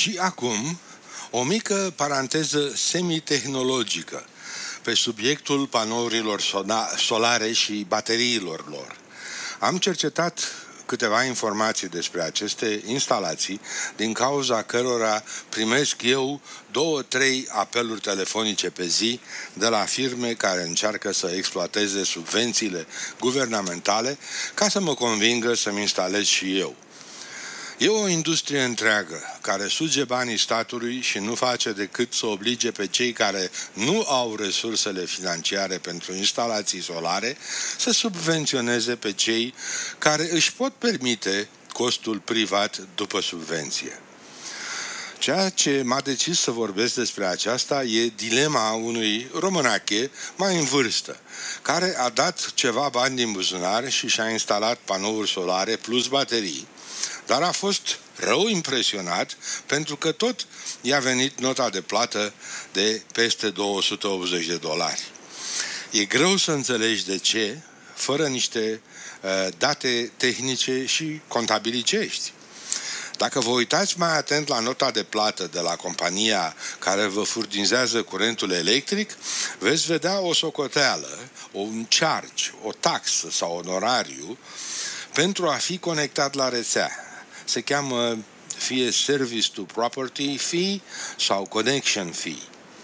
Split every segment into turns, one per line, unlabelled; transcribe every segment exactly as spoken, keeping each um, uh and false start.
Și acum, o mică paranteză semitehnologică pe subiectul panourilor solare și bateriilor lor. Am cercetat câteva informații despre aceste instalații, din cauza cărora primesc eu două, trei apeluri telefonice pe zi de la firme care încearcă să exploateze subvențiile guvernamentale ca să mă convingă să-mi instalez și eu. E o industrie întreagă care suge banii statului și nu face decât să oblige pe cei care nu au resursele financiare pentru instalații solare să subvenționeze pe cei care își pot permite costul privat după subvenție. Ceea ce m-a decis să vorbesc despre aceasta e dilema unui românache mai în vârstă, care a dat ceva bani din buzunar și și-a instalat panouri solare plus baterii, dar a fost rău impresionat pentru că tot i-a venit nota de plată de peste două sute optzeci de dolari. E greu să înțelegi de ce, fără niște uh, date tehnice și contabilicești. Dacă vă uitați mai atent la nota de plată de la compania care vă furnizează curentul electric, veți vedea o socoteală, un charge, o taxă sau onorariu pentru a fi conectat la rețea. Se cheamă fie Service to Property Fee sau Connection Fee.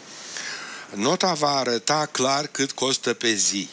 Nota va arăta clar cât costă pe zi.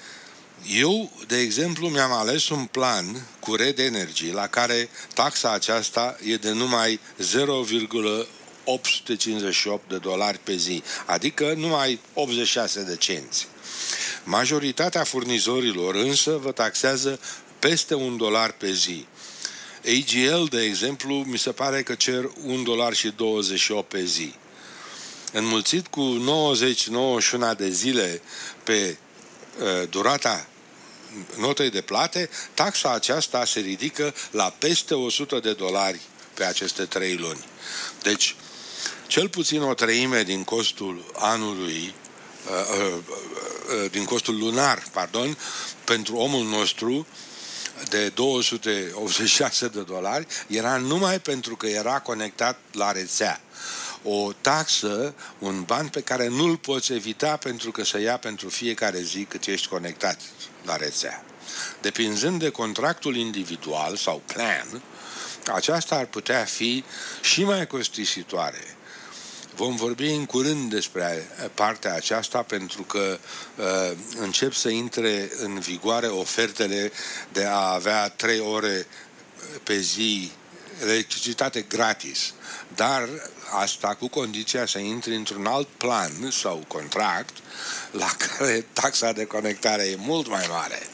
Eu, de exemplu, mi-am ales un plan cu Red Energy la care taxa aceasta e de numai zero virgulă opt sute cincizeci și opt de dolari pe zi, adică numai optzeci și șase de cenți. Majoritatea furnizorilor însă vă taxează peste un dolar pe zi. A G L, de exemplu, mi se pare că cer un dolar și douăzeci și opt pe zi. Înmulțit cu nouăzeci nouăzeci și unu de zile pe uh, durata notei de plate, taxa aceasta se ridică la peste o sută de dolari pe aceste trei luni. Deci, cel puțin o treime din costul anului, uh, uh, uh, din costul lunar, pardon, pentru omul nostru, de două sute optzeci și șase de dolari, era numai pentru că era conectat la rețea. O taxă, un ban pe care nu-l poți evita pentru că se ia pentru fiecare zi cât ești conectat la rețea. Depinzând de contractul individual sau plan, aceasta ar putea fi și mai costisitoare. Vom vorbi în curând despre partea aceasta pentru că uh, încep să intre în vigoare ofertele de a avea trei ore pe zi electricitate gratis, dar asta cu condiția să intri într-un alt plan sau contract la care taxa de conectare e mult mai mare.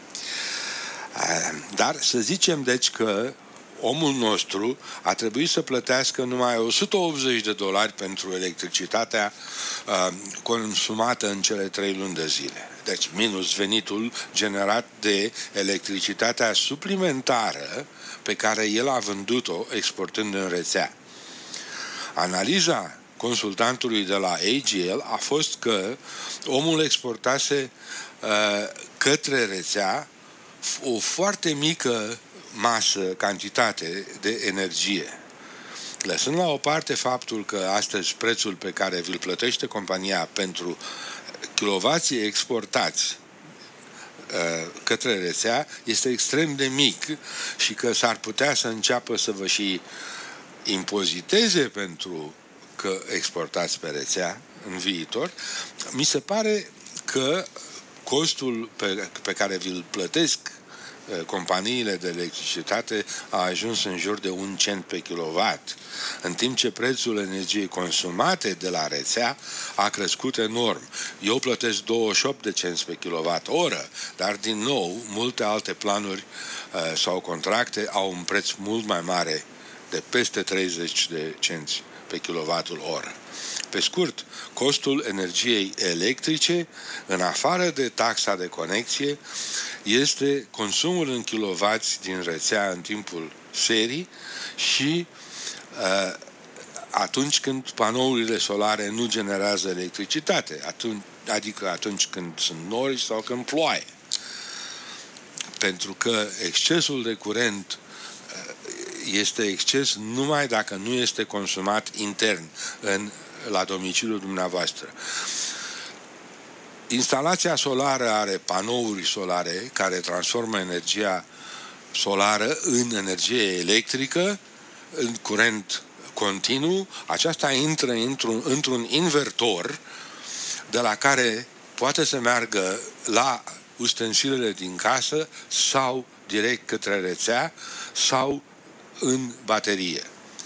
Uh, dar să zicem deci că omul nostru a trebuit să plătească numai o sută optzeci de dolari pentru electricitatea uh, consumată în cele trei luni de zile. Deci minus venitul generat de electricitatea suplimentară pe care el a vândut-o exportând în rețea. Analiza consultantului de la A G L a fost că omul exportase uh, către rețea o foarte mică masă, cantitate de energie. Lăsând la o parte faptul că astăzi prețul pe care vi-l plătește compania pentru kilovații exportați uh, către rețea este extrem de mic și că s-ar putea să înceapă să vă și impoziteze pentru că exportați pe rețea în viitor, mi se pare că costul pe, pe care vi-l plătesc companiile de electricitate a ajuns în jur de un cent pe kilowatt, în timp ce prețul energiei consumate de la rețea a crescut enorm. Eu plătesc douăzeci și opt de cenți pe kilowatt oră, dar din nou multe alte planuri uh, sau contracte au un preț mult mai mare de peste treizeci de cenți pe kilowattul oră. Pe scurt, costul energiei electrice, în afară de taxa de conexie, este consumul în kilowați din rețea în timpul serii și uh, atunci când panourile solare nu generează electricitate, atunci, adică atunci când sunt nori sau când ploaie. Pentru că excesul de curent uh, este exces numai dacă nu este consumat intern în, la domiciliul dumneavoastră. Instalația solară are panouri solare care transformă energia solară în energie electrică, în curent continuu. Aceasta intră într-un, într-un invertor de la care poate să meargă la ustensilele din casă sau direct către rețea sau în baterie.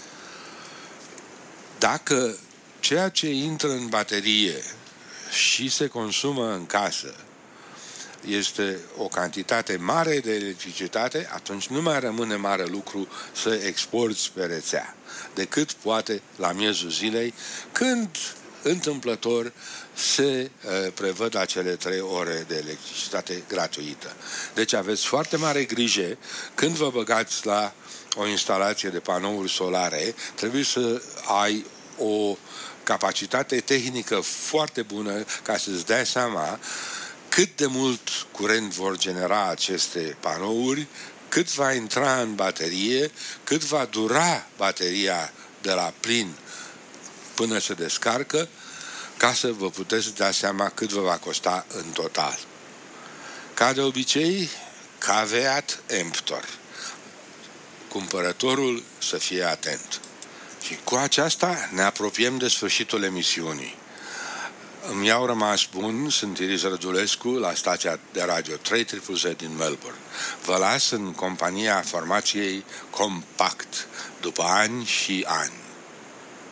Dacă ceea ce intră în baterie și se consumă în casă este o cantitate mare de electricitate, atunci nu mai rămâne mare lucru să exporți pe rețea, decât poate la miezul zilei, când întâmplător se uh, prevăd acele trei ore de electricitate gratuită. Deci aveți foarte mare grijă când vă băgați la o instalație de panouri solare, trebuie să ai o capacitate tehnică foarte bună ca să-ți dai seama cât de mult curent vor genera aceste panouri, cât va intra în baterie, cât va dura bateria de la plin până se descarcă, ca să vă puteți da seama cât vă va costa în total. Ca de obicei, caveat emptor. Cumpărătorul să fie atent. Și cu aceasta ne apropiem de sfârșitul emisiunii. Îmi iau rămas bun, sunt Iris Rădulescu la stația de radio trei zero zero din Melbourne. Vă las în compania formației Compact, după ani și ani.